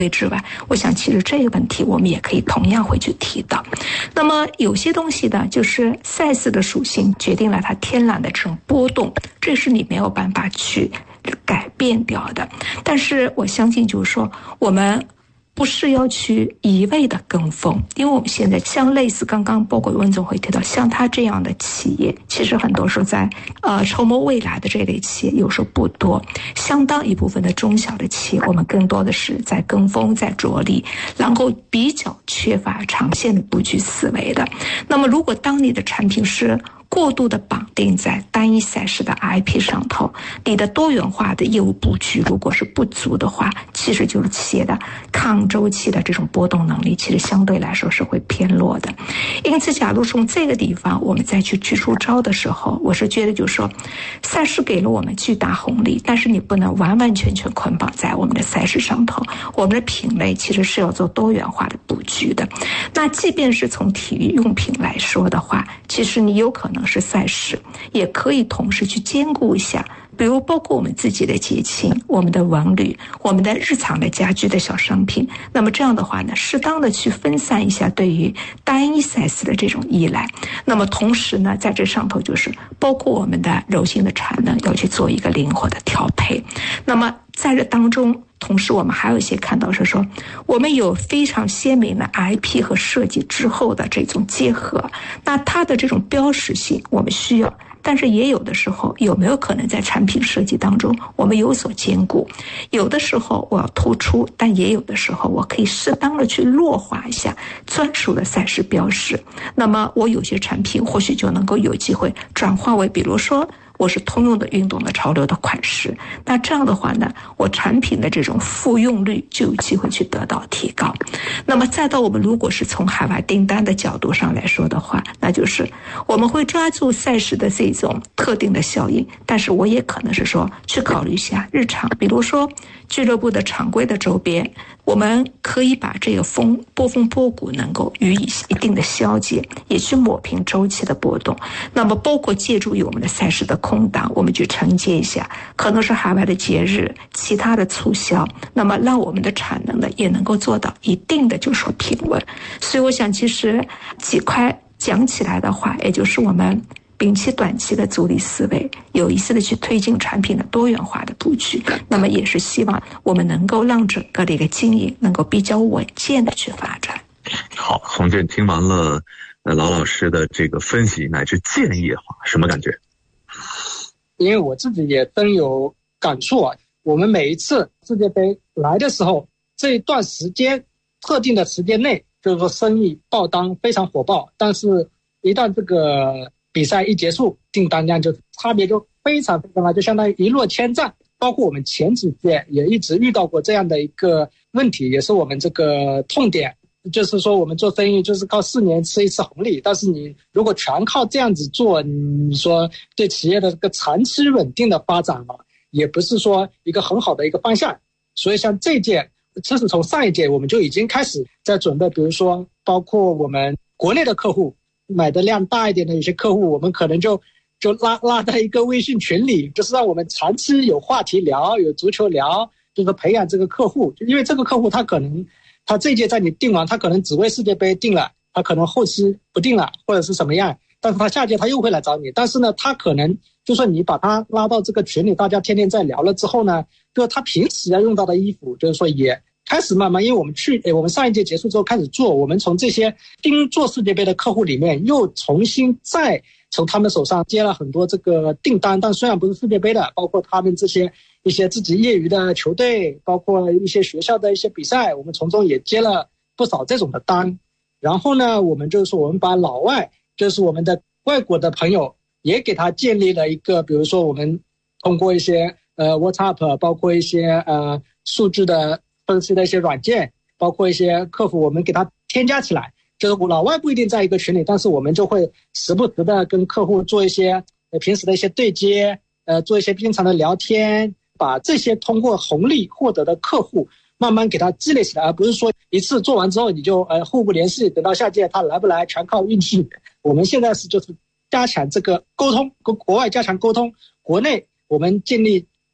之外，我想其实这个问题我们也可以同样会去提到。那么有些东西呢，就是赛事的属性决定了它天然的这种波动，这是你没有办法去改变掉的。但是我相信就是说，我们不是要去一味的跟风，因为我们现在像类似刚刚包括温总会提到，像他这样的企业，其实很多时候在筹谋未来的这类企业有时候不多，相当一部分的中小的企业，我们更多的是在跟风，在着力，然后比较缺乏长线的布局思维的。那么如果当你的产品是过度的绑定在单一赛事的 IP 上头，你的多元化的业务布局如果是不足的话，其实就是企业的抗周期的这种波动能力其实相对来说是会偏弱的。因此假如从这个地方我们再去去出招的时候，我是觉得就是说，赛事给了我们巨大红利，但是你不能完完全全捆绑在我们的赛事上头，我们的品类其实是要做多元化的布局的。那即便是从体育用品来说的话，其实你有可能是赛事，也可以同时去兼顾一下，比如包括我们自己的节庆，我们的文旅，我们的日常的家居的小商品。那么这样的话呢，适当的去分散一下对于单一赛事的这种依赖。那么同时呢，在这上头就是包括我们的柔性的产能要去做一个灵活的调配。那么在这当中，同时我们还有一些看到是说，我们有非常鲜明的 IP 和设计之后的这种结合，那它的这种标识性我们需要，但是也有的时候有没有可能在产品设计当中我们有所兼顾，有的时候我要突出，但也有的时候我可以适当的去弱化一下专属的赛事标识。那么我有些产品或许就能够有机会转化为，比如说我是通用的运动的潮流的款式，那这样的话呢，我产品的这种复用率就有机会去得到提高。那么再到我们如果是从海外订单的角度上来说的话，那就是我们会抓住赛事的这种特定的效应，但是我也可能是说去考虑一下日常，比如说俱乐部的常规的周边，我们可以把这个波峰波谷能够予以一定的消解，也去抹平周期的波动。那么包括借助于我们的赛事的空档，我们去承接一下可能是海外的节日，其他的促销，那么让我们的产能呢也能够做到一定的就是说平稳。所以我想其实几块讲起来的话，也就是我们摒弃短期的阻力思维，有意识的去推进产品的多元化的布局，那么也是希望我们能够让整个的一个经营能够比较稳健的去发展。 好，洪震听完了劳老师的这个分析乃至建议的话，什么感觉？ 因为我自己也真有感触啊，我们每一次世界杯来的时候，这一段时间特定的时间内，就是说生意爆单非常火爆，但是一旦这个比赛一结束，订单量就差别就非常非常大，就相当于一落千丈。包括我们前几届也一直遇到过这样的一个问题，也是我们这个痛点，就是说我们做生意就是靠4年吃一次红利，但是你如果全靠这样子做，你说对企业的这个长期稳定的发展啊，也不是说一个很好的一个方向。所以像这届，其实从上一届我们就已经开始在准备，比如说包括我们国内的客户买的量大一点的一些客户，我们可能就拉在一个微信群里，就是让我们长期有话题聊，有足球聊，就是培养这个客户。因为这个客户他可能他这一届在你定完，他可能只为世界杯定了，他可能后期不定了或者是什么样，但是他下届他又会来找你。但是呢，他可能就说你把他拉到这个群里，大家天天在聊了之后呢，就是他平时要用到的衣服，就是说也开始慢慢，因为我们上一届结束之后开始做，我们从这些盯做世界杯的客户里面又重新再从他们手上接了很多这个订单，但虽然不是世界杯的，包括他们这些一些自己业余的球队，包括一些学校的一些比赛，我们从中也接了不少这种的单。然后呢，我们就是说我们把老外，就是我们的外国的朋友也给他建立了一个，比如说我们通过一些WhatsApp， 包括一些数据的分析的一些软件，包括一些客服，我们给他添加起来。就是老外不一定在一个群里，但是我们就会时不时的跟客户做一些平时的一些对接，做一些平常的聊天，把这些通过红利获得的客户慢慢给他积累起来，而不是说一次做完之后你就互不联系，等到下届他来不来全靠运气。我们现在就是加强这个沟通，跟国外加强沟通，国内我们建立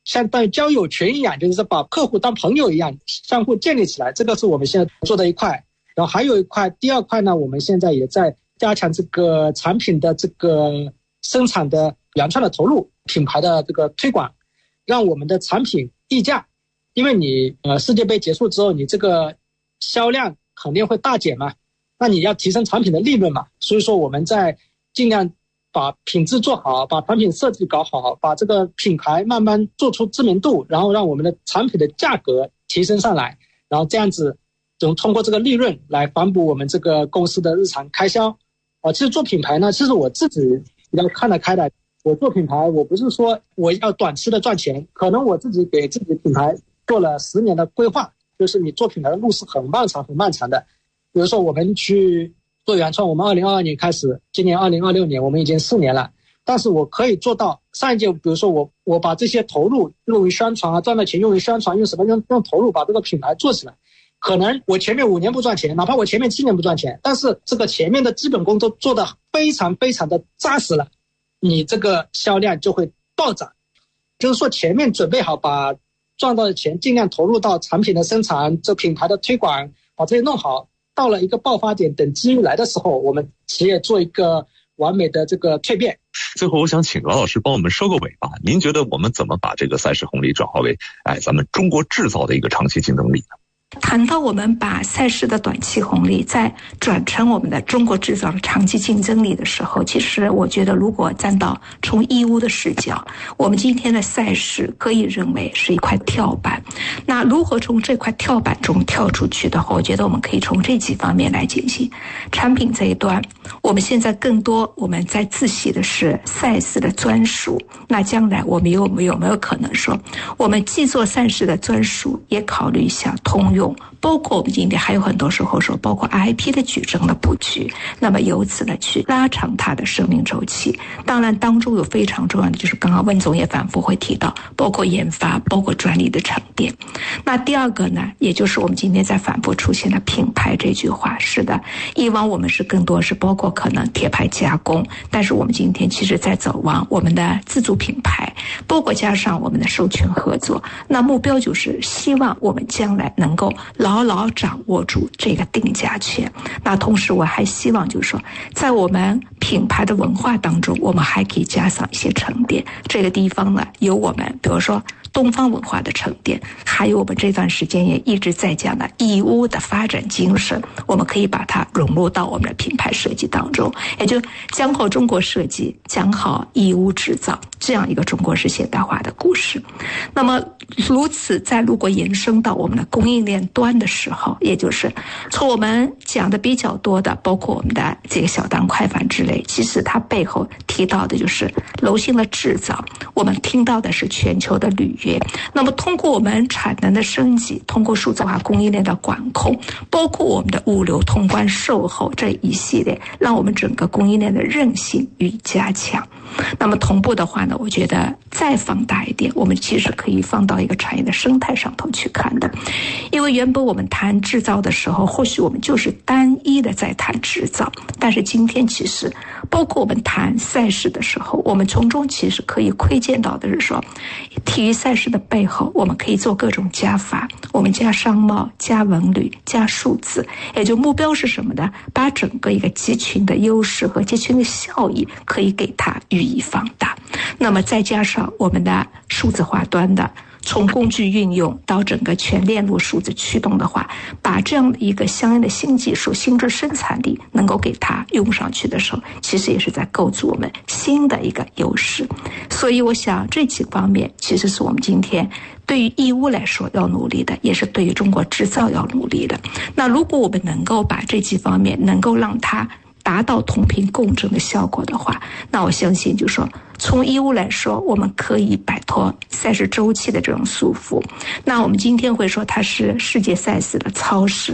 相当于交友群一样，就是把客户当朋友一样相互建立起来，这个是我们现在做的一块。然后还有一块，第二块呢，我们现在也在加强这个产品的这个生产的原创的投入，品牌的这个推广，让我们的产品溢价。因为你世界杯结束之后，你这个销量肯定会大减嘛，那你要提升产品的利润嘛，所以说我们在尽量把品质做好，把产品设计搞好，把这个品牌慢慢做出知名度，然后让我们的产品的价格提升上来，然后这样子通过这个利润来反哺我们这个公司的日常开销。其实做品牌呢，其实我自己比较看得开的，我做品牌我不是说我要短期的赚钱，可能我自己给自己品牌做了10年的规划，就是你做品牌的路是很漫长很漫长的。比如说我们去做原创，我们2022年开始，今年2026年我们已经4年了，但是我可以做到上一届，比如说我把这些投入用于宣传啊，赚的钱用于宣传，用什么用投入把这个品牌做起来，可能我前面5年不赚钱，哪怕我前面7年不赚钱，但是这个前面的基本功都做得非常非常的扎实了，你这个销量就会暴涨。就是说前面准备好，把赚到的钱尽量投入到产品的生产，这品牌的推广，把这些弄好，到了一个爆发点，等机遇来的时候，我们企业做一个完美的这个蜕变。 最后我想请老师帮我们收个尾巴，您觉得我们怎么把这个赛事红利转化为咱们中国制造的一个长期竞争力呢？ 谈到我们把赛事的短期红利再转成我们的中国制造的长期竞争力的时候，其实我觉得如果站到从义乌的视角，我们今天的赛事可以认为是一块跳板。那如何从这块跳板中跳出去的话，我觉得我们可以从这几方面来进行。产品这一端，我们现在更多我们在自习的是赛事的专属，那将来我们有没有可能说，我们既做赛事的专属，也考虑一下通用，包括我们今天还有很多时候说，包括 IP 的矩阵的布局，那么由此呢去拉长它的生命周期。当然当中有非常重要的，就是刚刚温总也反复会提到，包括研发，包括专利的沉淀。那第二个呢，也就是我们今天在反复出现的品牌这句话。是的，以往我们是更多是包括可能贴牌加工，但是我们今天其实在走往我们的自主品牌，包括加上我们的授权合作。那目标就是希望我们将来能够牢牢掌握住这个定价权。那同时我还希望就是说，在我们品牌的文化当中，我们还可以加上一些沉淀。这个地方呢，有我们比如说东方文化的沉淀，还有我们这段时间也一直在讲的义乌的发展精神，我们可以把它融入到我们的品牌设计当中，也就讲好中国设计，讲好义乌制造，这样一个中国式现代化的故事。那么如此再如果延伸到我们的供应链端的时候，也就是从我们讲的比较多的，包括我们的这个小单快饭之类，其实它背后提到的就是柔性的制造，我们听到的是全球的履约。那么通过我们产能的升级，通过数字化供应链的管控，包括我们的物流通关售后这一系列，让我们整个供应链的韧性予以加强。那么同步的话呢，我觉得再放大一点，我们其实可以放到一个产业的生态上头去看的。因为原本我们谈制造的时候，或许我们就是单一的在谈制造，但是今天其实包括我们谈赛事的时候，我们从中其实可以窥见到的是说，体育赛事的背后我们可以做各种加法，我们加商贸，加文旅，加数字，也就目标是什么呢？把整个一个集群的优势和集群的效益可以给它予以放大。那么再加上我们的数字化端的，从工具运用到整个全链路数字驱动的话，把这样的一个相应的新技术、新质生产力能够给它用上去的时候，其实也是在构筑我们新的一个优势。所以我想这几方面其实是我们今天对于义乌来说要努力的，也是对于中国制造要努力的。那如果我们能够把这几方面能够让它达到同频共振的效果的话，那我相信就是说，从义乌来说，我们可以摆脱赛事周期的这种束缚。那我们今天会说它是世界赛事的超市，我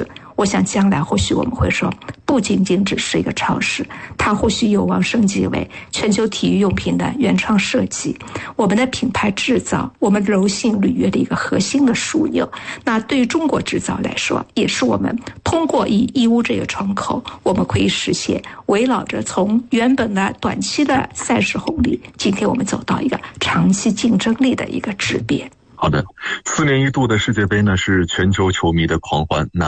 我想将来或许我们会说，不仅仅只是一个超市，它或许有望升级为全球体育用品的原创设计，我们的品牌制造，我们柔性履约的一个核心的枢纽。那对于中国制造来说，也是我们通过以义乌这个窗口，我们可以实现围绕着从原本的短期的赛事红利，今天我们走到一个长期竞争力的一个质变。 好的，4年一度的世界杯呢，是全球球迷的狂欢。